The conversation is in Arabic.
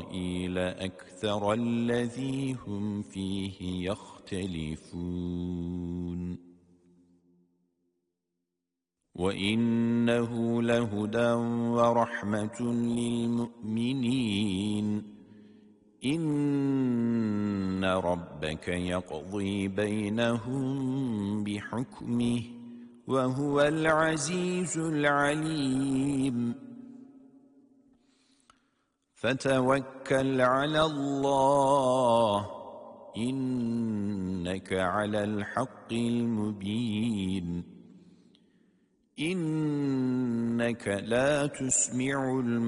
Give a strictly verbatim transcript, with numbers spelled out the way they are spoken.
إسرائيل أكثر الذي هم فيه يختلفون وإنه لهدى ورحمة للمؤمنين إن ربك يقضي بينهم بحكمه وهو العزيز العليم فتوكل على الله إنك على الحق المبين إنك لا تسمع الموتى